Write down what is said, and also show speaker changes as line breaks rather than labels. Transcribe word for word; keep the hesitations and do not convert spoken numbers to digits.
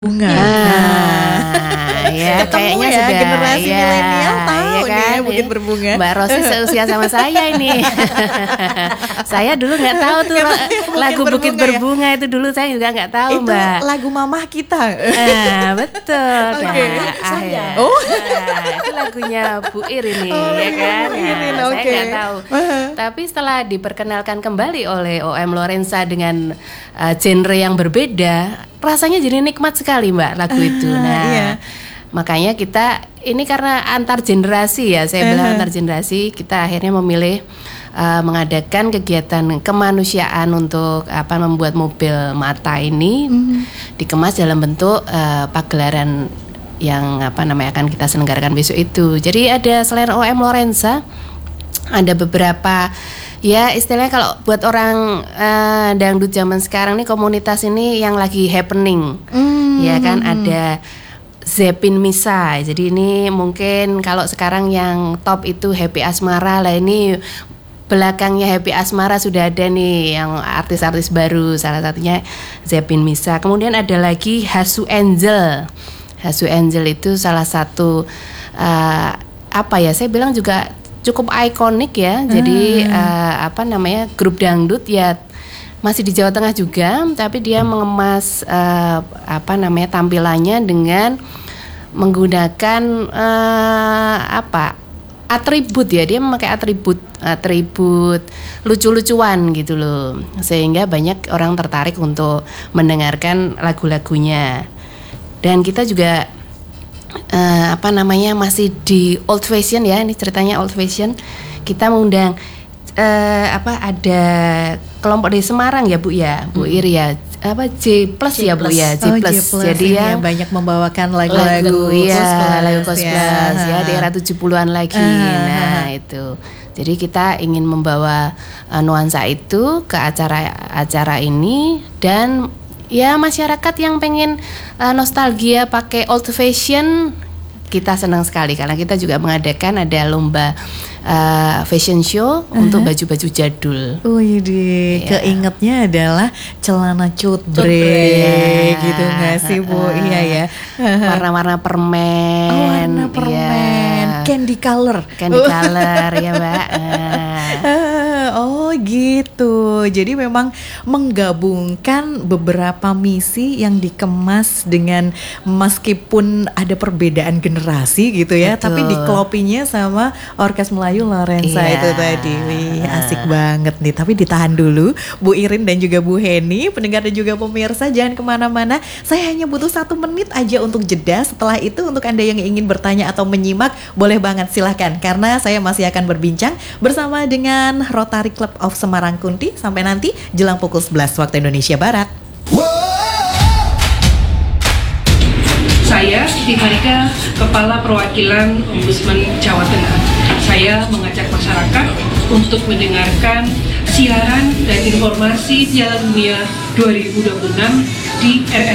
Bunga.
Ah, ya kayaknya
ya,
sudah
generasi
ya,
milenial tahu
ya kan?
nih Bukit Berbunga.
Mbak Rosi seusia sama saya ini. Saya dulu nggak tahu tuh lagu Bukit Berbunga ya? Itu dulu saya juga nggak tahu,
itu
Mbak.
Itu lagu mamah kita.
Ah, betul.
Okay.
Nah,
saya.
ah,
Oh,
nah, itu lagunya Bu Ir ini,
oh,
ya kan?
Bu Ir,
Nah,
okay.
Saya nggak tahu.
Uh-huh.
Tapi setelah diperkenalkan kembali oleh O M Lorenza dengan uh, genre yang berbeda, rasanya jadi nikmat sekali, Mbak, lagu uh, itu. Nah, iya. Makanya kita ini karena antar generasi ya, saya uh-huh. bilang antar generasi, kita akhirnya memilih uh, mengadakan kegiatan kemanusiaan untuk apa membuat mobil mata ini uh-huh. dikemas dalam bentuk uh, pagelaran yang apa namanya akan kita selenggarakan besok itu. Jadi ada selain O M Lorenza, ada beberapa ya istilahnya kalau buat orang uh, dangdut zaman sekarang nih, komunitas ini yang lagi happening, mm, ya kan, mm. ada Zepin Misa. Jadi ini mungkin kalau sekarang yang top itu Happy Asmara lah, ini belakangnya Happy Asmara sudah ada nih yang artis-artis baru, salah satunya Zepin Misa. Kemudian ada lagi Hasu Angel. Hasu Angel itu salah satu uh, apa ya, saya bilang juga cukup ikonik ya. Jadi hmm. uh, apa namanya grup dangdut ya, masih di Jawa Tengah juga, tapi dia mengemas uh, apa namanya tampilannya dengan menggunakan uh, apa atribut ya, dia memakai atribut atribut lucu-lucuan gitu loh, sehingga banyak orang tertarik untuk mendengarkan lagu-lagunya. Dan kita juga Uh, apa namanya masih di old fashion ya, ini ceritanya old fashion. Kita mengundang uh, apa ada kelompok di Semarang ya Bu ya, Bu Ir ya, apa J plus ya Bu ya, J plus.
Oh,
jadi ya
banyak membawakan lagu-lagu
ya, lagu Kos
ya.
Plus ya di era tujuh puluhan lagi. Uh, nah itu. Jadi kita ingin membawa uh, nuansa itu ke acara-acara ini, dan ya masyarakat yang pengen uh, nostalgia pakai old fashion, kita senang sekali karena kita juga mengadakan ada lomba uh, fashion show uh-huh. untuk baju-baju jadul.
Wih, ya. Keingetnya adalah celana cutbray ya. Gitu nggak sih Bu? Uh, iya ya.
Warna-warna permen.
Oh, warna permen. Ya. Candy color.
Candy color ya Mbak. Uh.
Oh gitu. Jadi memang menggabungkan beberapa misi yang dikemas dengan, meskipun ada perbedaan generasi gitu ya, betul, tapi dikelopinya sama Orkes Melayu Lorenza yeah. itu tadi. Wih, asik uh. banget nih. Tapi ditahan dulu Bu Irin dan juga Bu Heni, pendengar dan juga pemirsa, jangan kemana-mana. Saya hanya butuh satu menit aja untuk jeda. Setelah itu untuk Anda yang ingin bertanya atau menyimak, boleh banget silahkan, karena saya masih akan berbincang bersama dengan Rotary Club of Semarang Kunti sampai nanti jelang pukul sebelas waktu Indonesia Barat.
Saya Siti Farika, Kepala Perwakilan Ombudsman Jawa Tengah. Saya mengajak masyarakat untuk mendengarkan siaran dan informasi Piala Dunia dua ribu dua puluh enam di R R